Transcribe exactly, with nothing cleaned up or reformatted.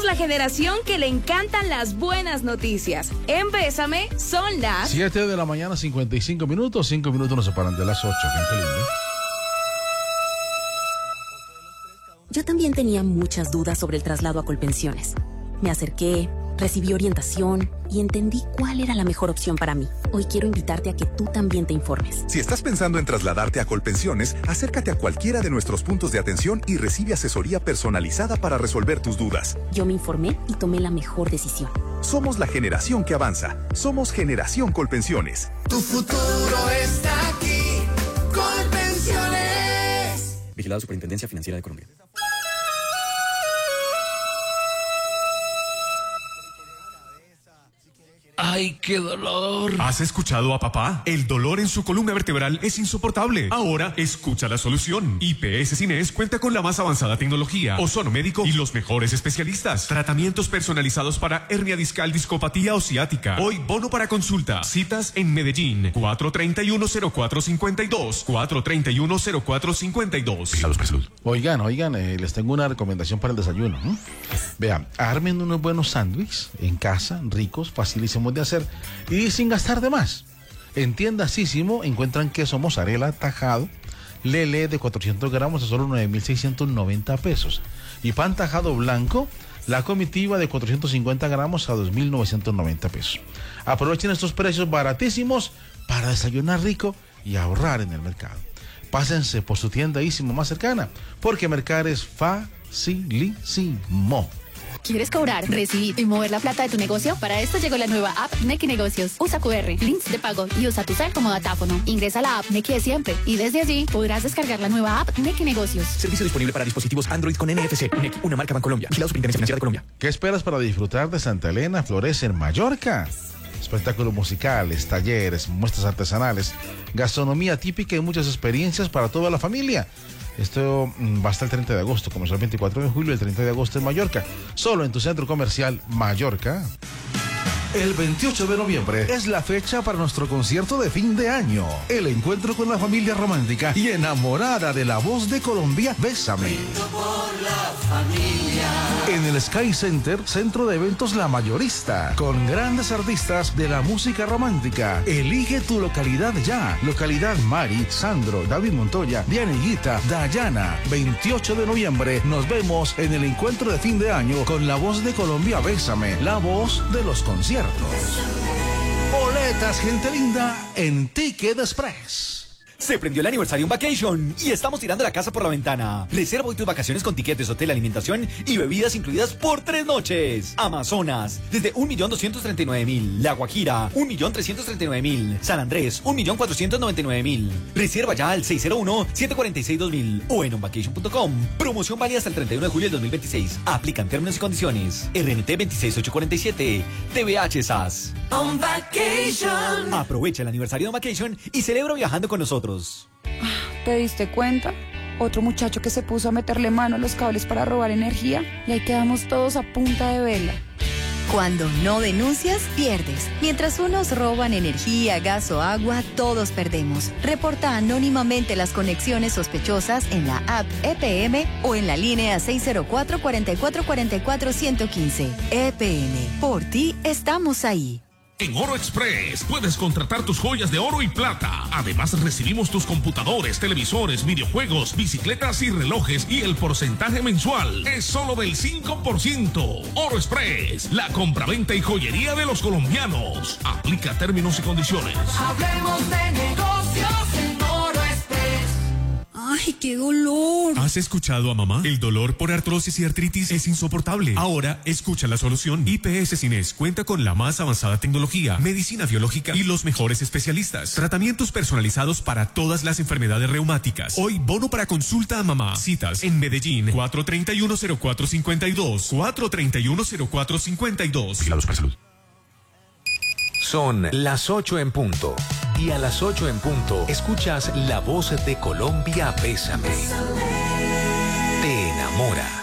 Somos la generación que le encantan las buenas noticias. En Bésame son las siete de la mañana, cincuenta y cinco minutos. cinco minutos nos separan de las ocho. Gente linda. Yo también tenía muchas dudas sobre el traslado a Colpensiones. Me acerqué, recibí orientación y entendí cuál era la mejor opción para mí. Hoy quiero invitarte a que tú también te informes. Si estás pensando en trasladarte a Colpensiones, acércate a cualquiera de nuestros puntos de atención y recibe asesoría personalizada para resolver tus dudas. Yo me informé y tomé la mejor decisión. Somos la generación que avanza. Somos Generación Colpensiones. Tu futuro está aquí. Colpensiones. Vigilado Superintendencia Financiera de Colombia. ¡Ay, qué dolor! ¿Has escuchado a papá? El dolor en su columna vertebral es insoportable. Ahora, escucha la solución. I P S Cines cuenta con la más avanzada tecnología, ozono médico y los mejores especialistas. Tratamientos personalizados para hernia discal, discopatía o ciática. Hoy, bono para consulta. Citas en Medellín. cuatro tres uno, cero cuatro cinco dos. cuatro tres uno, cero cuatro cinco dos. Oigan, oigan, eh, les tengo una recomendación para el desayuno. ¿eh? Vean, armen unos buenos sándwiches en casa, ricos, facilísimos de hacer y sin gastar de más. En Tiendasísimo encuentran queso mozzarella tajado Lele de cuatrocientos gramos a solo nueve mil seiscientos noventa pesos y pan tajado blanco la comitiva de cuatrocientos cincuenta gramos a dos mil novecientos noventa pesos. Aprovechen estos precios baratísimos para desayunar rico y ahorrar en el mercado. Pásense por su tienda Ísimo más cercana, porque mercar es facilísimo. ¿Quieres cobrar, recibir y mover la plata de tu negocio? Para esto llegó la nueva app Nequi Negocios. Usa Q R, links de pago y usa tu cel como datáfono. Ingresa a la app Nequi de siempre y desde allí podrás descargar la nueva app Nequi Negocios. Servicio disponible para dispositivos Android con N F C. Nequi, una marca Bancolombia. Vigilado Superintendencia Financiera de Colombia. ¿Qué esperas para disfrutar de Santa Elena Florece en Mallorca? Espectáculos musicales, talleres, muestras artesanales, gastronomía típica y muchas experiencias para toda la familia. Esto va hasta el treinta de agosto, comenzó el veinticuatro de julio y el treinta de agosto en Mallorca. Solo en tu centro comercial Mallorca. El veintiocho de noviembre es la fecha para nuestro concierto de fin de año. El encuentro con la familia romántica y enamorada de la voz de Colombia, Bésame. Por la familia. En el Sky Center, centro de eventos La Mayorista, con grandes artistas de la música romántica. Elige tu localidad ya. Localidad Mari, Sandro, David Montoya, Diana Higuita, Dayana. veintiocho de noviembre nos vemos en el encuentro de fin de año con la voz de Colombia, Bésame, la voz de los conciertos. Boletas, gente linda, en Ticket Express. Se prendió el aniversario en Vacation y estamos tirando la casa por la ventana. Reserva hoy tus vacaciones con tiquetes, hotel, alimentación y bebidas incluidas por tres noches. Amazonas, desde un millón doscientos treinta y nueve mil. La Guajira, un millón trescientos treinta y nueve mil. San Andrés, un millón cuatrocientos noventa y nueve mil. Reserva ya al seis cero uno, siete cuatro seis, dos mil o en onvacation punto com. Promoción válida hasta el treinta y uno de julio del dos mil veintiséis. Aplican términos y condiciones. R N T veintiséis mil ochocientos cuarenta y siete. T V H S A S. On Vacation. Aprovecha el aniversario de Vacation y celebra viajando con nosotros. ¿Te diste cuenta? Otro muchacho que se puso a meterle mano a los cables para robar energía y ahí quedamos todos a punta de vela. Cuando no denuncias, pierdes. Mientras unos roban energía, gas o agua, todos perdemos. Reporta anónimamente las conexiones sospechosas en la app E P M o en la línea seis cero cuatro, cuatro cuatro cuatro cuatro, uno uno cinco. E P M, por ti estamos ahí. En Oro Express puedes contratar tus joyas de oro y plata. Además recibimos tus computadores, televisores, videojuegos, bicicletas y relojes y el porcentaje mensual es solo del cinco por ciento. Oro Express, la compraventa y joyería de los colombianos. Aplica términos y condiciones. Hablemos de negocios en Oro Express. ¡Ay, qué dolor! ¿Has escuchado a mamá? El dolor por artrosis y artritis es insoportable. Ahora, escucha la solución. I P S Cines cuenta con la más avanzada tecnología, medicina biológica y los mejores especialistas. Tratamientos personalizados para todas las enfermedades reumáticas. Hoy, bono para consulta a mamá. Citas en Medellín, cuatro tres uno, cero cuatro cinco dos. cuatro tres uno, cero cuatro cinco dos. Vigilados para salud. Son las ocho en punto. Y a las ocho en punto, escuchas la voz de Colombia, Bésame. Te enamora.